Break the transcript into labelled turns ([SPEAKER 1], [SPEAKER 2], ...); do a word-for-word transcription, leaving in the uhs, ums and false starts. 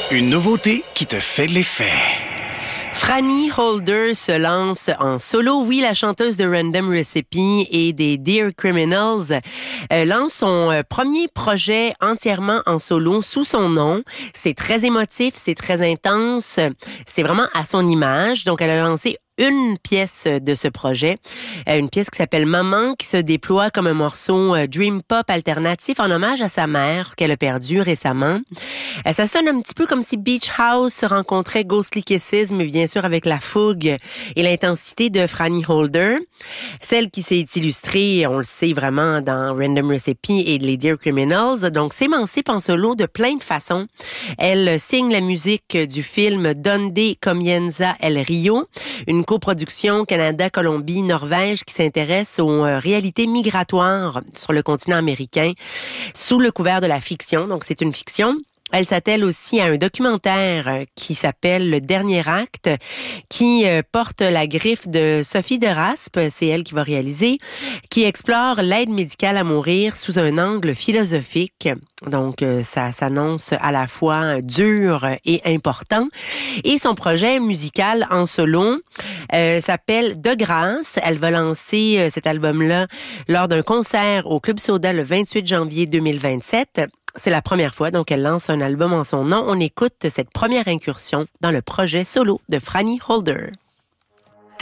[SPEAKER 1] Une nouveauté qui te fait de l'effet.
[SPEAKER 2] Franny Holder se lance en solo. Oui, la chanteuse de Random Recipe et des Dear Criminals euh, lance son euh, premier projet entièrement en solo sous son nom. C'est très émotif, c'est très intense, c'est vraiment à son image. Donc, elle a lancé une pièce de ce projet, une pièce qui s'appelle Maman, qui se déploie comme un morceau dream pop alternatif en hommage à sa mère qu'elle a perdue récemment. Ça sonne un petit peu comme si Beach House se rencontrait Ghostly Kisses, mais bien sûr avec la fougue et l'intensité de Franny Holder. Celle qui s'est illustrée, on le sait vraiment, dans Random Recipe et les Dear Criminals, donc s'émancipe en solo de plein de façons. Elle signe la musique du film Donde Comienza el Rio, une coproduction Canada-Colombie-Norvège qui s'intéresse aux euh, réalités migratoires sur le continent américain sous le couvert de la fiction. Donc, c'est une fiction. Elle s'attelle aussi à un documentaire qui s'appelle Le Dernier Acte, qui porte la griffe de Sophie de Raspe, c'est elle qui va réaliser, qui explore l'aide médicale à mourir sous un angle philosophique. Donc, ça s'annonce à la fois dur et important. Et son projet musical en solo euh, s'appelle De Grâce. Elle va lancer euh, cet album-là lors d'un concert au Club Soda le vingt-huit janvier deux mille vingt-sept. C'est la première fois, donc elle lance un album en son nom. On écoute cette première incursion dans le projet solo de Franny Holder.